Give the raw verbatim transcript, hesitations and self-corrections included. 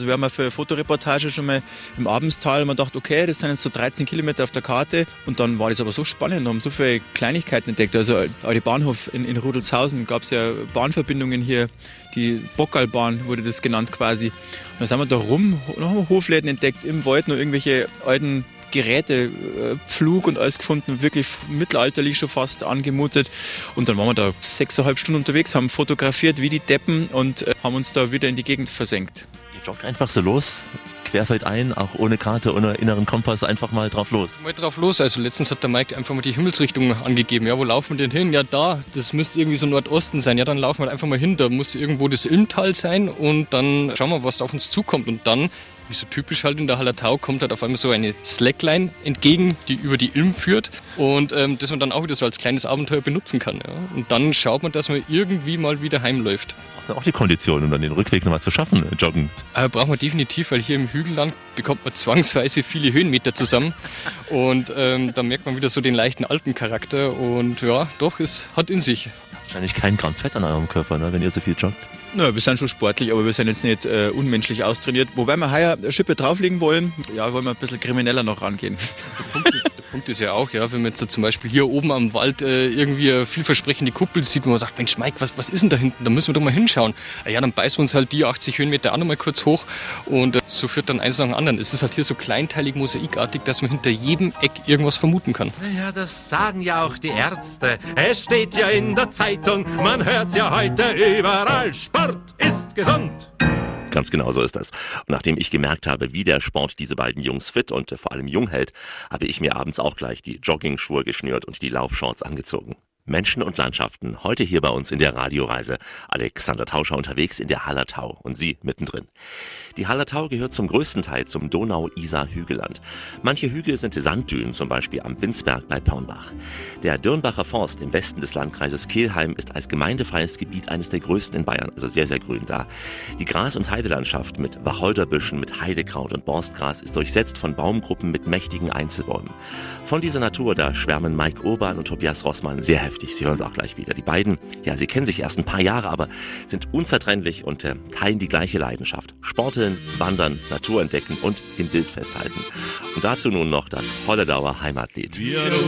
Also wir haben ja für eine Fotoreportage schon mal im Abenstal und man dachte, okay, das sind jetzt so dreizehn Kilometer auf der Karte. Und dann war das aber so spannend, wir haben so viele Kleinigkeiten entdeckt. Also auch der Bahnhof in, in Rudolfshausen gab es ja Bahnverbindungen hier, die Bockalbahn wurde das genannt quasi. Und dann sind wir da rum, noch haben wir Hofläden entdeckt, im Wald noch irgendwelche alten Geräte, Pflug und alles gefunden, wirklich mittelalterlich schon fast angemutet. Und dann waren wir da sechseinhalb Stunden unterwegs, haben fotografiert wie die Deppen und haben uns da wieder in die Gegend versenkt. Ihr joggt einfach so los, querfeldein, auch ohne Karte, ohne inneren Kompass, einfach mal drauf los. Mal drauf los. Also letztens hat der Mike einfach mal die Himmelsrichtung angegeben. Ja, wo laufen wir denn hin? Ja, da, das müsste irgendwie so Nordosten sein. Ja, dann laufen wir einfach mal hin. Da muss irgendwo das Ilmtal sein und dann schauen wir, was da auf uns zukommt. Und dann, wie so typisch halt in der Hallertau, kommt halt auf einmal so eine Slackline entgegen, die über die Ilm führt und ähm, das man dann auch wieder so als kleines Abenteuer benutzen kann. Ja. Und dann schaut man, dass man irgendwie mal wieder heimläuft. Braucht man auch die Kondition, um dann den Rückweg nochmal zu schaffen, joggen? Äh, braucht man definitiv, weil hier im Hügelland bekommt man zwangsweise viele Höhenmeter zusammen und ähm, da merkt man wieder so den leichten Alpencharakter und ja, doch, es hat in sich. Wahrscheinlich kein Gramm Fett an eurem Körper, ne, wenn ihr so viel joggt. Na, wir sind schon sportlich, aber wir sind jetzt nicht äh, unmenschlich austrainiert. Wobei wir heuer eine Schippe drauflegen wollen, ja, wollen wir ein bisschen krimineller noch rangehen. Der Punkt ist, der Punkt ist ja auch, ja, wenn man jetzt zum Beispiel hier oben am Wald äh, irgendwie eine vielversprechende Kuppel sieht, wo man sagt, Mensch Mike, was, was ist denn da hinten? Da müssen wir doch mal hinschauen. Ja, dann beißen wir uns halt die achtzig Höhenmeter auch noch mal kurz hoch und äh, so führt dann eins nach dem anderen. Es ist halt hier so kleinteilig, mosaikartig, dass man hinter jedem Eck irgendwas vermuten kann. Naja, das sagen ja auch die Ärzte. Es steht ja in der Zeitung, man hört's ja heute überall. Sport ist gesund. Ganz genau so ist das. Und nachdem ich gemerkt habe, wie der Sport diese beiden Jungs fit und vor allem jung hält, habe ich mir abends auch gleich die Jogging-Schuhe geschnürt und die Laufshorts angezogen. Menschen und Landschaften, heute hier bei uns in der Radioreise. Alexander Tauscher unterwegs in der Hallertau und Sie mittendrin. Die Hallertau gehört zum größten Teil zum Donau-Isar-Hügelland. Manche Hügel sind Sanddünen, zum Beispiel am Windsberg bei Pornbach. Der Dürnbacher Forst im Westen des Landkreises Kelheim ist als gemeindefreies Gebiet eines der größten in Bayern, also sehr, sehr grün da. Die Gras- und Heidelandschaft mit Wacholderbüschen, mit Heidekraut und Borstgras ist durchsetzt von Baumgruppen mit mächtigen Einzelbäumen. Von dieser Natur, da schwärmen Mike Urban und Tobias Rossmann sehr heftig. Sie hören es auch gleich wieder. Die beiden, ja, sie kennen sich erst ein paar Jahre, aber sind unzertrennlich und äh, teilen die gleiche Leidenschaft. Sporteln, wandern, Natur entdecken und im Bild festhalten. Und dazu nun noch das Holledauer Heimatlied.